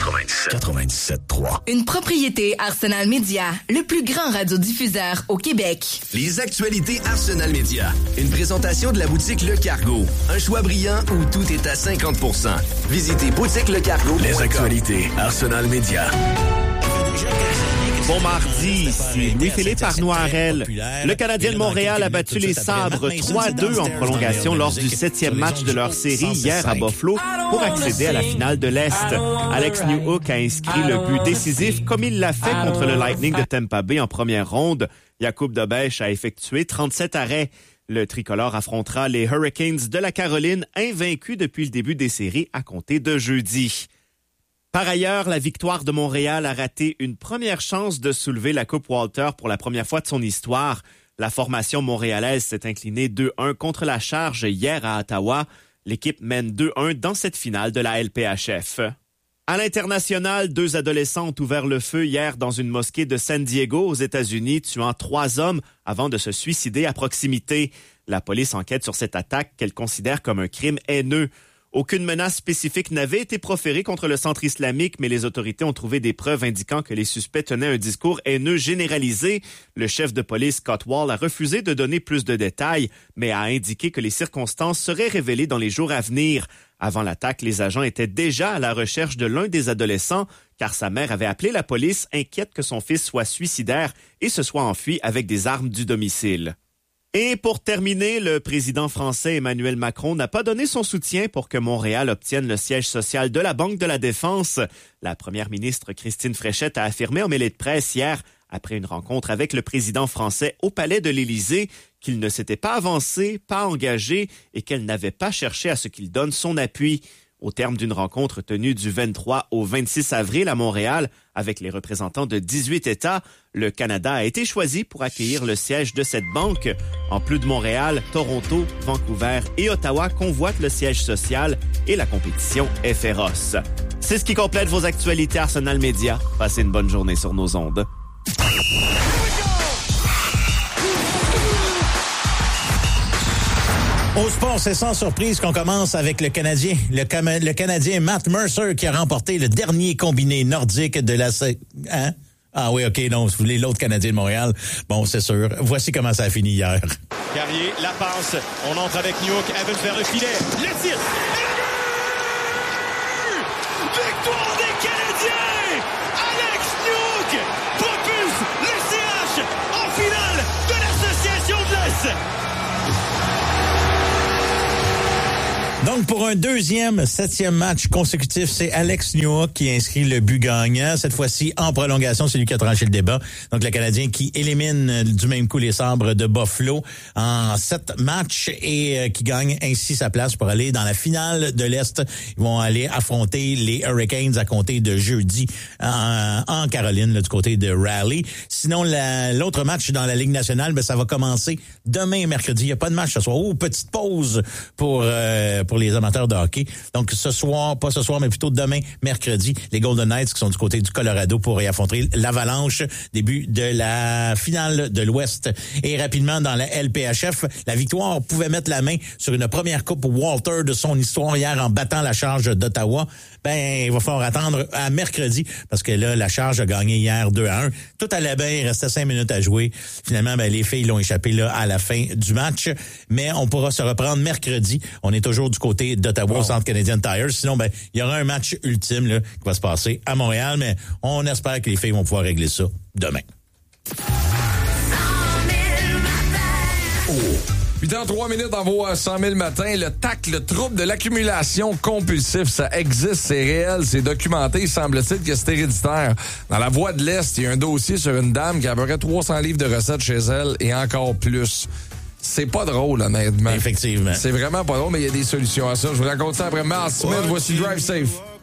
97.3. Une propriété Arsenal Media, le plus grand radiodiffuseur au Québec. Les actualités Arsenal Media. Une présentation de la boutique Le Cargo. Un choix brillant où tout est à 50%. Visitez boutiquelecargo.com. Les actualités Arsenal Media. Bon mardi, ici Louis-Philippe Arnoirel. Le Canadien de Montréal a battu les Sabres 3-2 en prolongation lors du 7e match de leur série hier à Buffalo pour accéder à la finale de l'Est. Alex Newhook a inscrit le but décisif comme il l'a fait contre le Lightning de Tampa Bay en première ronde. Jakub Dobeš a effectué 37 arrêts. Le tricolore affrontera les Hurricanes de la Caroline, invaincus depuis le début des séries à compter de jeudi. Par ailleurs, la Victoire de Montréal a raté une première chance de soulever la Coupe Walter pour la première fois de son histoire. La formation montréalaise s'est inclinée 2-1 contre la Charge hier à Ottawa. L'équipe mène 2-1 dans cette finale de la LPHF. À l'international, 2 adolescents ont ouvert le feu hier dans une mosquée de San Diego aux États-Unis, tuant 3 hommes avant de se suicider à proximité. La police enquête sur cette attaque qu'elle considère comme un crime haineux. Aucune menace spécifique n'avait été proférée contre le centre islamique, mais les autorités ont trouvé des preuves indiquant que les suspects tenaient un discours haineux généralisé. Le chef de police, Scott Wall, a refusé de donner plus de détails, mais a indiqué que les circonstances seraient révélées dans les jours à venir. Avant l'attaque, les agents étaient déjà à la recherche de l'un des adolescents, car sa mère avait appelé la police, inquiète que son fils soit suicidaire et se soit enfui avec des armes du domicile. Et pour terminer, le président français Emmanuel Macron n'a pas donné son soutien pour que Montréal obtienne le siège social de la Banque de la Défense. La première ministre Christine Fréchette a affirmé en mêlée de presse hier, après une rencontre avec le président français au Palais de l'Élysée, qu'il ne s'était pas avancé, pas engagé et qu'elle n'avait pas cherché à ce qu'il donne son appui. Au terme d'une rencontre tenue du 23 au 26 avril à Montréal avec les représentants de 18 États, le Canada a été choisi pour accueillir le siège de cette banque. En plus de Montréal, Toronto, Vancouver et Ottawa convoitent le siège social et la compétition est féroce. C'est ce qui complète vos actualités Arsenal Media. Passez une bonne journée sur nos ondes. Au sport, c'est sans surprise qu'on commence avec le Canadien. Le Canadien Matt Mercer qui a remporté le dernier combiné nordique de la... Hein? Ah oui, OK, non, si vous voulez l'autre Canadien de Montréal, bon, c'est sûr. Voici comment ça a fini hier. Carrier, la passe, on entre avec Newhook, Evans vers le filet, le tir, et le but! Victoire des Canadiens! Alex Newhook propulse le CH en finale de l'Association de l'Est! Donc, pour un 7e match consécutif, c'est Alex Newhook qui inscrit le but gagnant. Cette fois-ci, en prolongation, c'est lui qui a tranché le débat. Donc, le Canadien qui élimine du même coup les Sabres de Buffalo en 7 matchs et qui gagne ainsi sa place pour aller dans la finale de l'Est. Ils vont aller affronter les Hurricanes à compter de jeudi en Caroline, là, du côté de Raleigh. Sinon, l'autre match dans la Ligue nationale, ben, ça va commencer demain, mercredi. Il n'y a pas de match ce soir. Petite pause pour les amateurs de hockey. Donc, ce soir, pas ce soir, mais plutôt demain, mercredi, les Golden Knights qui sont du côté du Colorado pour y affronter l'Avalanche. Début de la finale de l'Ouest. Et rapidement, dans la LPHF, la Victoire pouvait mettre la main sur une première Coupe Walter de son histoire hier en battant la Charge d'Ottawa. Ben, il va falloir attendre à mercredi parce que là, la Charge a gagné hier 2-1. Tout allait bien, il restait 5 minutes à jouer. Finalement, ben, les filles l'ont échappé là à la fin du match. Mais on pourra se reprendre mercredi. On est toujours du côté d'Ottawa au Centre Canadian Tire. Sinon, ben, il y aura un match ultime là, qui va se passer à Montréal, mais on espère que les filles vont pouvoir régler ça demain. 8h03 dans vos 100 000 matins. Le TAC, le trouble de l'accumulation compulsif, ça existe, c'est réel, c'est documenté. Il semble-t-il que c'est héréditaire. Dans la Voie de l'Est, il y a un dossier sur une dame qui a à peu près 300 livres de recettes chez elle et encore plus. C'est pas drôle, honnêtement. Effectivement. C'est vraiment pas drôle, mais il y a des solutions à ça. Je vous raconte ça après Mars Smith. Voici Drive Safe.